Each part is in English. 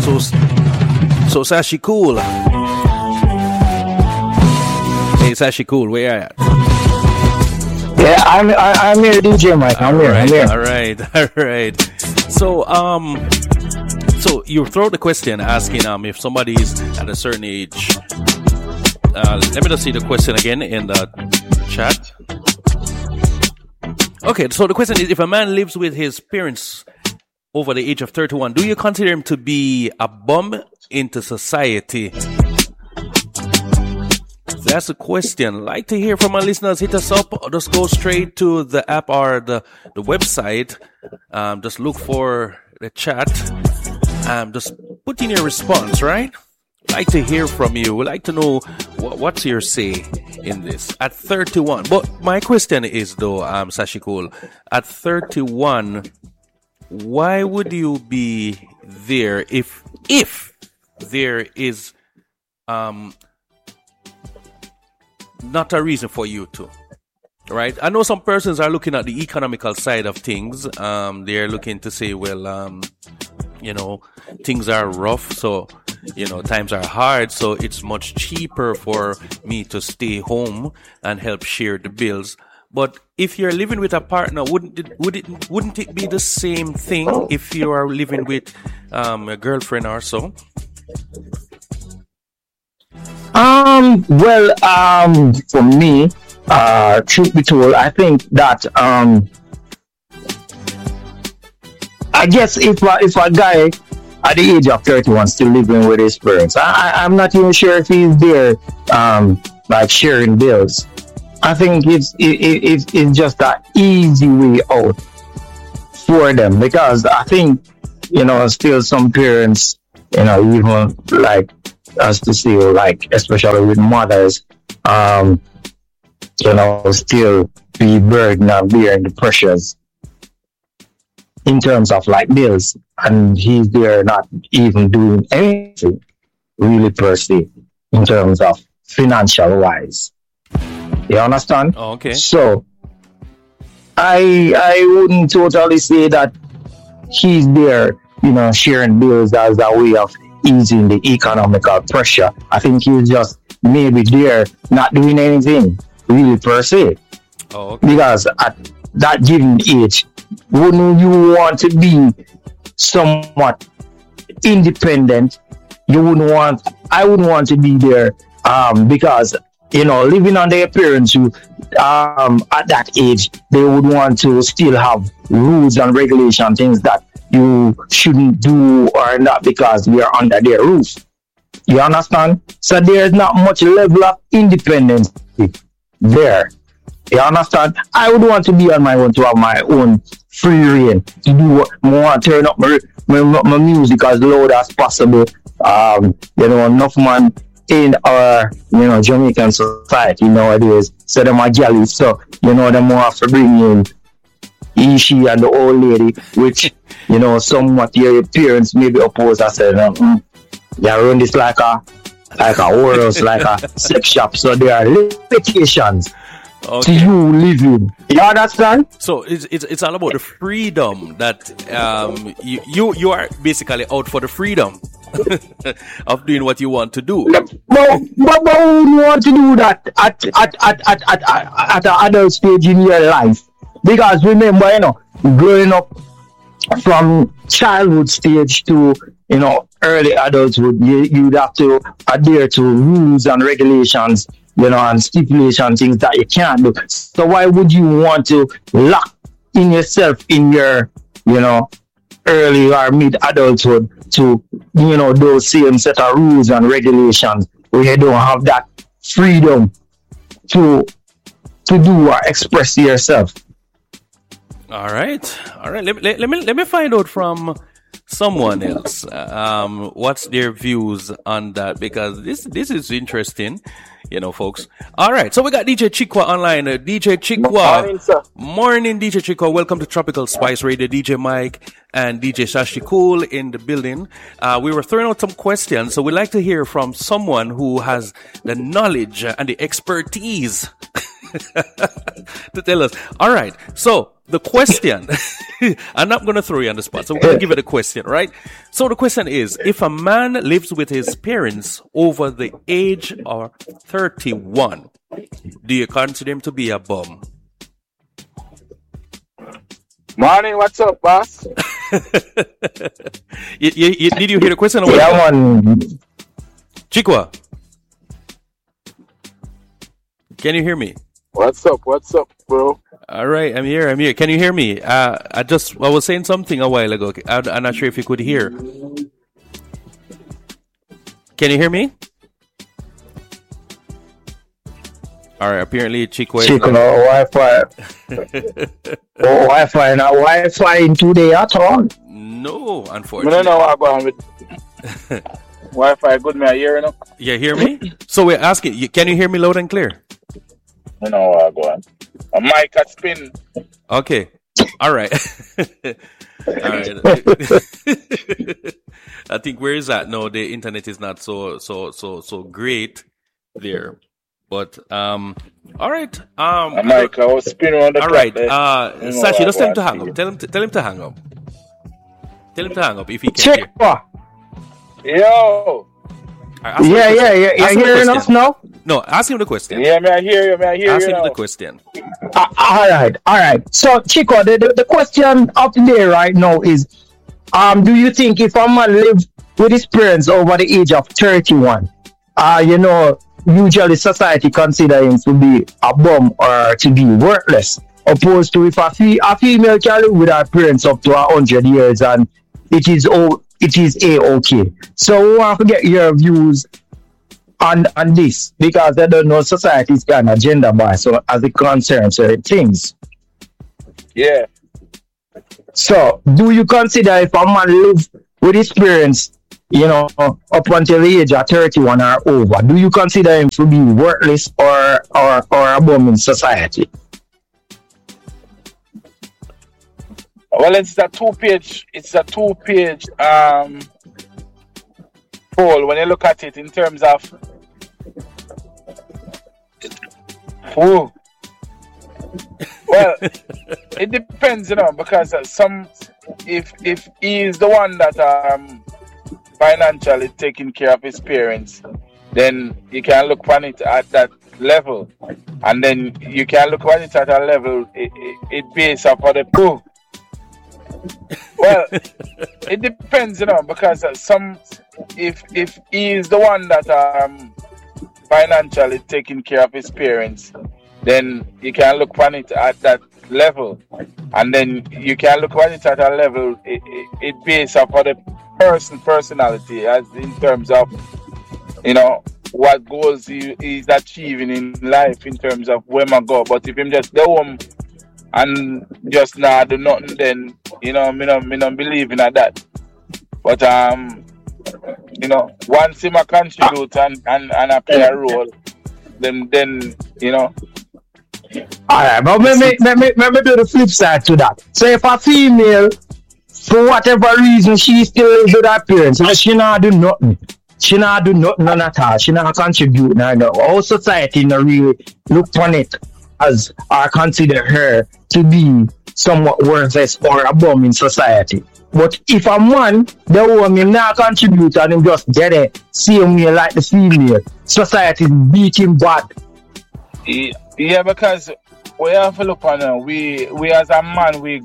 So Sashi Cool. Hey Sashi Cool, where are you at? Yeah, I'm here, DJ Mike. I'm here. All right. So you throw the question asking if somebody's at a certain age. Let me just see the question again in the chat. Okay, so the question is, if a man lives with his parents over the age of 31, do you consider him to be a bum into society? That's the question. Like to hear from our listeners. Hit us up. Just go straight to the app or the website. Just look for the chat. Just put in your response, right? Like to hear from you. We like to know what's your say in this at 31. But my question is though, Sashi Cool, at 31, why would you be there if there is not a reason for you to, right? I know some persons are looking at the economical side of things. They're looking to say, well, things are rough, so times are hard, so it's much cheaper for me to stay home and help share the bills. But if you're living with a partner, wouldn't it be the same thing if you are living with a girlfriend or so? For me, truth be told, I think that I guess if a guy at the age of 31 still living with his parents, I'm not even sure if he's there like sharing bills. I think it's just an easy way out for them, because I think still some parents even like us to see, like especially with mothers, still be burdened and bearing the pressures in terms of like bills, and he's there not even doing anything really per se in terms of financial wise. You understand? Oh, okay. So I wouldn't totally say that he's there, sharing bills as a way of easing the economical pressure. I think he's just maybe there not doing anything really per se. Oh, okay. Because at that given age, wouldn't you want to be somewhat independent? I wouldn't want to be there because living under your parents who at that age, they would want to still have rules and regulations, things that you shouldn't do or not because we are under their roof. You understand? So there's not much level of independence there. You understand? I would want to be on my own, to have my own free reign, to do what I want, turn up my music as loud as possible. Enough man in our Jamaican society nowadays, so them are jealous. So them will have to bring in she and the old lady, which somewhat your parents maybe oppose. I said, they run this like a warehouse, like a sex shop. So there are limitations to you living. You understand? So it's all about the freedom that you are basically out for the freedom of doing what you want to do. But who want to do that at an adult stage in your life? Because remember, growing up from childhood stage to early adulthood, you'd have to adhere to rules and regulations, and stipulation things that you can't do. So why would you want to lock in yourself in your early or mid adulthood to those same set of rules and regulations where you don't have that freedom to do or express yourself? All right. Let me find out from someone else what's their views on that, because this is interesting, folks. All right, so we got DJ Chikwa online. DJ Chikwa, morning, sir. Morning, DJ Chikwa. Welcome to Tropical Spice Radio. DJ Mike and DJ Sashi Cool in the building. We were throwing out some questions, so we'd like to hear from someone who has the knowledge and the expertise to tell us. All right. So the question, I'm not going to throw you on the spot. So we're going to give it a question, right? So the question is, if a man lives with his parents over the age of 31, do you consider him to be a bum? Morning, what's up, boss? Did you hear the question? Yeah, man. Chikwa, can you hear me? What's up, bro? All right, I'm here. Can you hear me? I was saying something a while ago. I'm not sure if you could hear. Can you hear me? All right, apparently Chikwa Wi-Fi, not Wi-Fi in today at all. No, I unfortunately. don't know what I'm going with. Wi-Fi good, me I hear, you know? You hear me? So we're asking, can you hear me loud and clear? I know what I'm going. A mic at spin. Okay. All right. All right. I think where is that? No, the internet is not so great there. But all right. A mic, I was spinning on the all right. Sashi, just tell him to hang up. Tell him to hang up. Tell him to hang up if he can hear. Yo. Right, yeah. You hearing us now? No, ask him the question. Yeah, I hear you. Ask him the question. All right. So, Chico, the question up there right now is, do you think if a man lives with his parents over the age of 31, usually society consider him to be a bum or to be worthless, opposed to if a female can live with her parents up to 100 years and it is a-okay. So we want to get your views on this, because I don't know society's kind of gender bias so as it concerns certain things. Yeah. So do you consider if a man lives with his parents, up until the age of 31 or over, do you consider him to be worthless or a bum in society? Well, it's a two-page poll when you look at it in terms of well, it depends, because if he is the one that financially taking care of his parents, then you can look on it at that level, and then you can look on it at a level it based off of the pool. Well, it depends, because if he is the one that financially taking care of his parents, then you can look on it at that level, and then you can look on it at a level it based off of the personality, as in terms of what goals he is achieving in life in terms of where I go. But if him just go home and just not do nothing, then me not believe in that. But once him a contribute and I play a role, then Alright, but let me do the flip side to that. So if a female, for whatever reason, she still lives with her parents, and she not do nothing. She not do nothing at all. She not contribute. Our society not really look on it as or consider her to be somewhat worthless or a bum in society. But if a man, the woman not contribute and him just get it, same way like the female, society beat him bad. Yeah, because we have to look on we as a man, we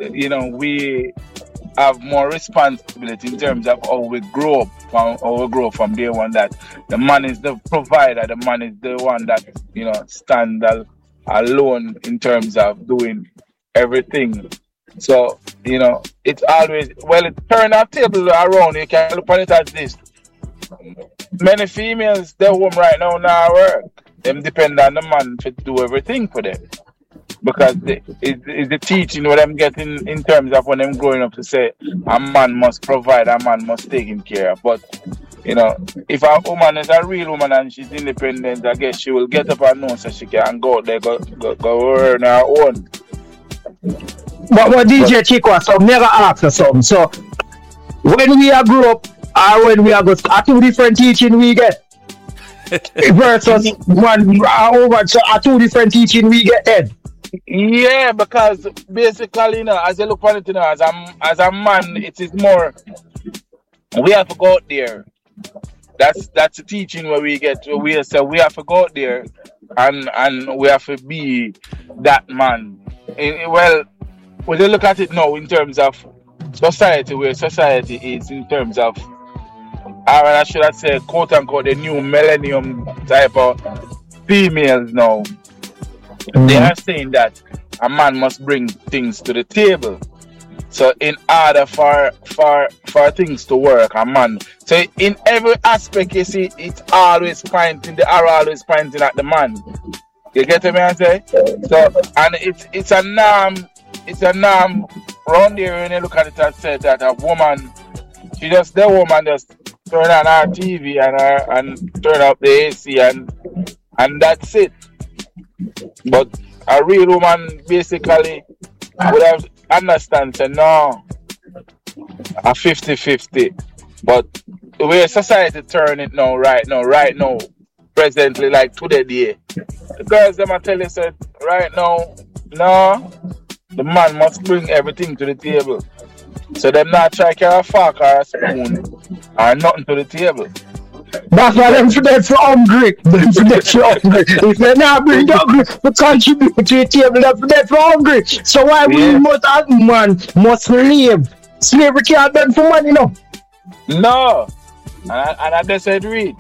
have more responsibility in terms of how we grow up from day one, that the man is the provider, the man is the one that stand alone in terms of doing everything. So it's always, it turn our table around. You can look on it as this: many females, they're home right now work. Them depend on the man to do everything for them, because it's the teaching what I'm getting in terms of when I'm growing up to say a man must provide, a man must take care of. But if a woman is a real woman and she's independent, I guess she will get up and know so she can go out there, go earn her own. But DJ Chico, so never ask her something. So when we are grow up, or when we are go, are two different teaching we get. versus one over so two different teaching we get Ed. Yeah, because basically, as you look at it, as a man, it is more we have to go out there. That's the teaching where we get we say we have to go out there and we have to be that man. Well, when you look at it now in terms of society, where society is in terms of I should have said quote unquote the new millennium type of females now. They are saying that a man must bring things to the table. So in order for things to work, a man. So in every aspect you see it's always pointing the arrow always pointing at the man. You get what I say? So and it's a norm around there when you look at it and say that a woman the woman just turn on her TV and turn up the AC and that's it. But a real woman basically would have understand say no a 50-50. But the way society turn it now, right now, presently like today the girls them are tell you say right now, no, the man must bring everything to the table. So them not try carry a fork or a spoon or nothing to the table. That's why them for that for hungry. Them for that for hungry. If they not bring hungry to contribute to the table, them for that for hungry. So why we must as man must slave? Slavery can't done for money, No. And I just said reach.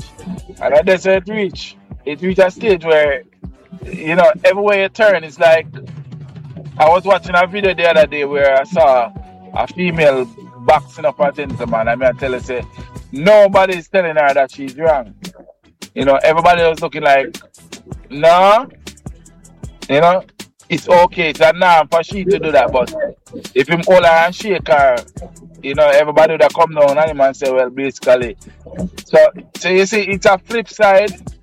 It reach a stage where everywhere you turn it's like I was watching a video the other day where I saw a female boxing up a gentleman. I tell her say nobody's telling her that she's wrong. Everybody was looking like, no, it's okay. It's a norm for she to do that. But if him hold her and shake her, everybody would have come down on him and say, well, basically. So you see, it's a flip side.